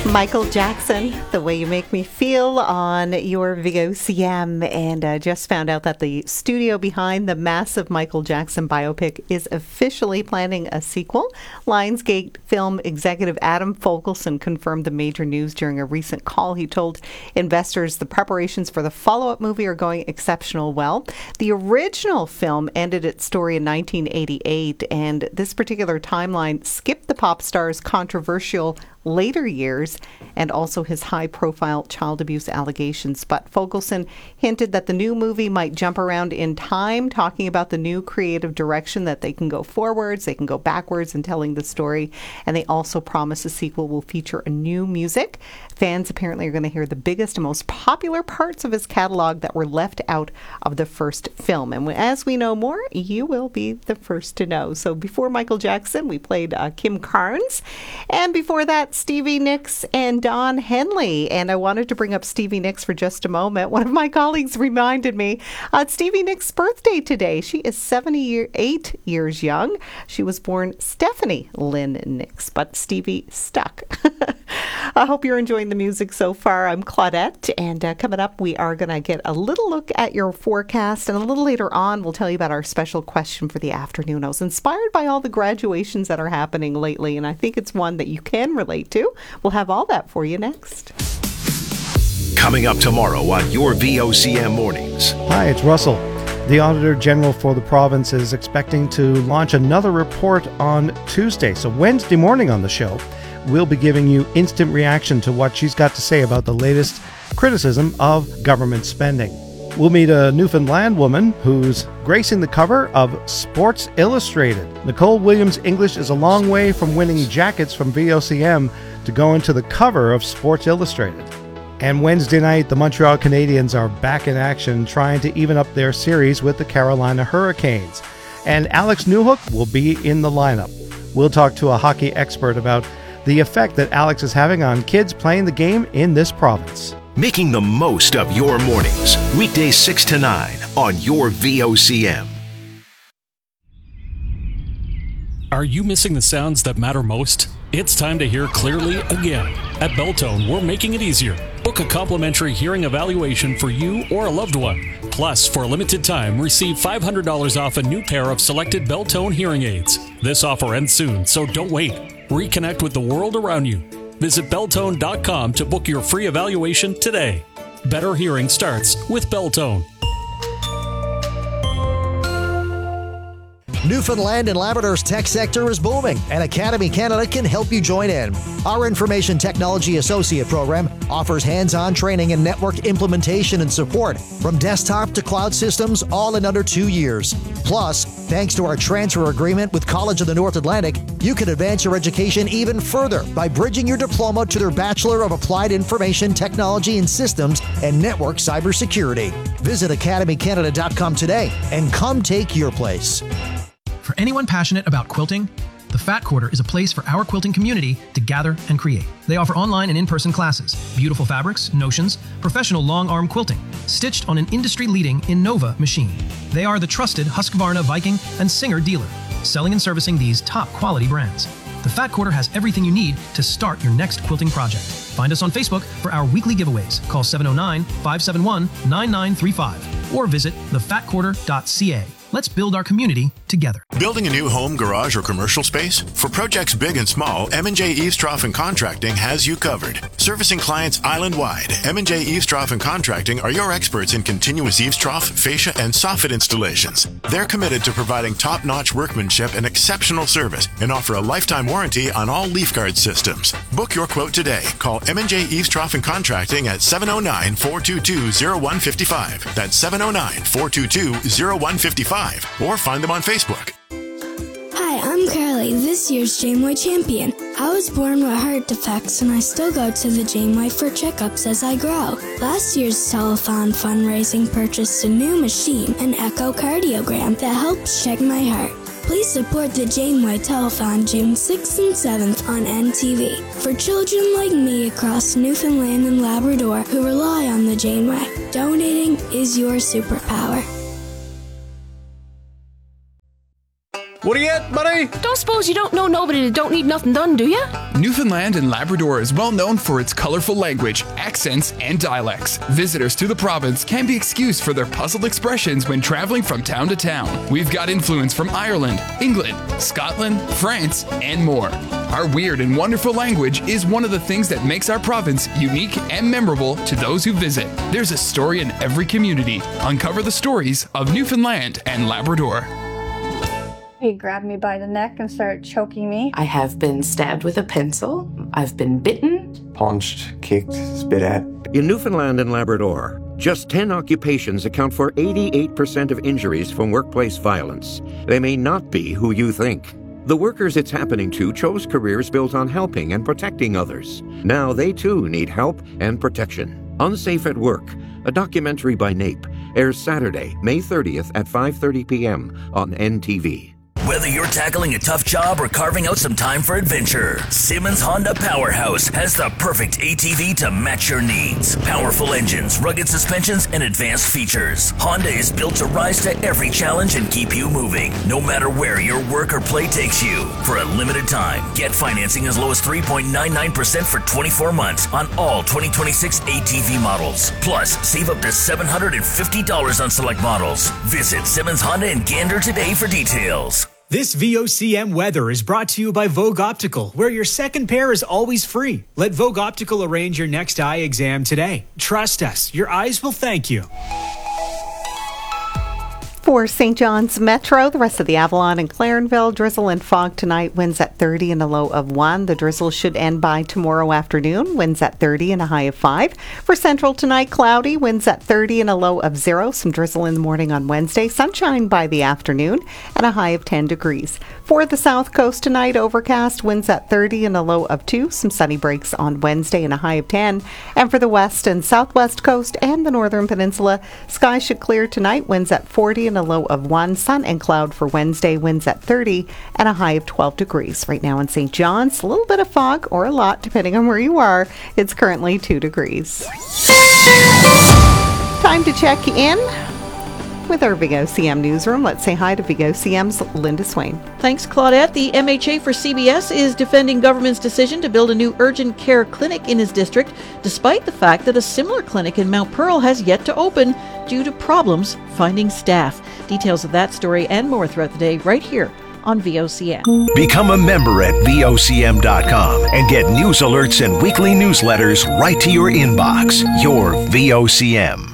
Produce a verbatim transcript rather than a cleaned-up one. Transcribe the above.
Michael Jackson, The Way You Make Me Feel on your V O C M. And uh, just found out that the studio behind the massive Michael Jackson biopic is officially planning a sequel. Lionsgate film executive Adam Fogelson confirmed the major news during a recent call. He told investors the preparations for the follow-up movie are going exceptional well. The original film ended its story in nineteen eighty-eight, and this particular timeline skipped the pop star's controversial later years and also his high-profile child abuse allegations. But Fogelson hinted that the new movie might jump around in time, talking about the new creative direction that they can go forwards, they can go backwards in telling the story, and they also promise the sequel will feature a new music. Fans apparently are going to hear the biggest and most popular parts of his catalog that were left out of the first film. And as we know more, you will be the first to know. So before Michael Jackson, we played uh, Kim Carnes, and before that, Stevie Nicks and Don Henley. And I wanted to bring up Stevie Nicks for just a moment. One of my colleagues reminded me uh, it's Stevie Nicks' birthday today. She is seventy-eight years young. She was born Stephanie Lynn Nicks, but Stevie stuck. I hope you're enjoying the music so far. I'm Claudette, and uh, coming up, we are going to get a little look at your forecast, and a little later on, we'll tell you about our special question for the afternoon. I was inspired by all the graduations that are happening lately, and I think it's one that you can relate to. We'll have all that for you next. Coming up tomorrow on your V O C M Mornings. Hi, it's Russell. The Auditor General for the province is expecting to launch another report on Tuesday. So Wednesday morning on the show, we'll be giving you instant reaction to what she's got to say about the latest criticism of government spending. We'll meet a Newfoundland woman who's gracing the cover of Sports Illustrated. Nicole Williams English is a long way from winning jackets from V O C M to go into the cover of Sports Illustrated. And Wednesday night, the Montreal Canadiens are back in action, trying to even up their series with the Carolina Hurricanes. And Alex Newhook will be in the lineup. We'll talk to a hockey expert about the effect that Alex is having on kids playing the game in this province. Making the most of your mornings. Weekdays six to nine on your V O C M. Are you missing the sounds that matter most? It's time to hear clearly again. At Beltone, we're making it easier. Book a complimentary hearing evaluation for you or a loved one. Plus, for a limited time, receive five hundred dollars off a new pair of selected Beltone hearing aids. This offer ends soon, so don't wait. Reconnect with the world around you. Visit Beltone dot com to book your free evaluation today. Better hearing starts with Beltone. Newfoundland and Labrador's tech sector is booming, and Academy Canada can help you join in. Our Information Technology Associate Program offers hands-on training in network implementation and support, from desktop to cloud systems, all in under two years. Plus, thanks to our transfer agreement with College of the North Atlantic, you can advance your education even further by bridging your diploma to their Bachelor of Applied Information Technology and Systems and Network Cybersecurity. Visit academy canada dot com today and come take your place. For anyone passionate about quilting, the Fat Quarter is a place for our quilting community to gather and create. They offer online and in-person classes, beautiful fabrics, notions, professional long-arm quilting, stitched on an industry-leading Innova machine. They are the trusted Husqvarna, Viking, and Singer dealer, selling and servicing these top-quality brands. The Fat Quarter has everything you need to start your next quilting project. Find us on Facebook for our weekly giveaways. Call seven oh nine, five seven one, nine nine three five or visit the fat quarter dot c a. Let's build our community together. Building a new home, garage, or commercial space? For projects big and small, M and J Eavestrough and Contracting has you covered. Servicing clients island-wide, M and J Eavestrough and Contracting are your experts in continuous eavestrough, fascia, and soffit installations. They're committed to providing top-notch workmanship and exceptional service, and offer a lifetime warranty on all leaf guard systems. Book your quote today. Call M and J Eavestrough and Contracting at seven oh nine, four two two, oh one five five. That's seven oh nine, four two two, oh one five five. Or find them on Facebook. Hi, I'm Carly, this year's Janeway champion. I was born with heart defects, and I still go to the Janeway for checkups as I grow. Last year's telethon fundraising purchased a new machine, an echocardiogram, that helps check my heart. Please support the Janeway Telethon June sixth and seventh on N T V for children like me across Newfoundland and Labrador who rely on the Janeway. Donating is your superpower. What do you get, buddy? Hi! Don't suppose you don't know nobody that don't need nothing done, do you? Newfoundland and Labrador is well known for its colorful language, accents, and dialects. Visitors to the province can be excused for their puzzled expressions when traveling from town to town. We've got influence from Ireland, England, Scotland, France, and more. Our weird and wonderful language is one of the things that makes our province unique and memorable to those who visit. There's a story in every community. Uncover the stories of Newfoundland and Labrador. He grabbed me by the neck and started choking me. I have been stabbed with a pencil. I've been bitten. Punched, kicked, spit at. In Newfoundland and Labrador, just ten occupations account for eighty-eight percent of injuries from workplace violence. They may not be who you think. The workers it's happening to chose careers built on helping and protecting others. Now they too need help and protection. Unsafe at Work, a documentary by NAPE, airs Saturday, May thirtieth at five thirty p.m. on N T V. Whether you're tackling a tough job or carving out some time for adventure, Simmons Honda Powerhouse has the perfect A T V to match your needs. Powerful engines, rugged suspensions, and advanced features. Honda is built to rise to every challenge and keep you moving, no matter where your work or play takes you. For a limited time, get financing as low as three point nine nine percent for twenty-four months on all twenty twenty-six A T V models. Plus, save up to seven hundred fifty dollars on select models. Visit Simmons Honda in Gander today for details. This V O C M weather is brought to you by Vogue Optical, where your second pair is always free. Let Vogue Optical arrange your next eye exam today. Trust us, your eyes will thank you. For Saint John's Metro, the rest of the Avalon and Clarenville, drizzle and fog tonight, winds at thirty and a low of one. The drizzle should end by tomorrow afternoon, winds at thirty and a high of five. For Central tonight, cloudy, winds at thirty and a low of zero. Some drizzle in the morning on Wednesday, sunshine by the afternoon, and a high of ten degrees. For the South Coast tonight, overcast, winds at thirty and a low of two. Some sunny breaks on Wednesday and a high of ten. And for the West and Southwest Coast and the Northern Peninsula, skies should clear tonight, winds at forty and a low of one. Sun and cloud for Wednesday, winds at thirty and a high of twelve degrees. Right now in Saint John's, a little bit of fog or a lot depending on where you are. It's currently two degrees. Time to check in with our V O C M newsroom. Let's say hi to V O C M's Linda Swain. Thanks, Claudette. The M H A for C B S is defending government's decision to build a new urgent care clinic in his district, despite the fact that a similar clinic in Mount Pearl has yet to open due to problems finding staff. Details of that story and more throughout the day right here on V O C M. Become a member at V O C M dot com and get news alerts and weekly newsletters right to your inbox. Your V O C M.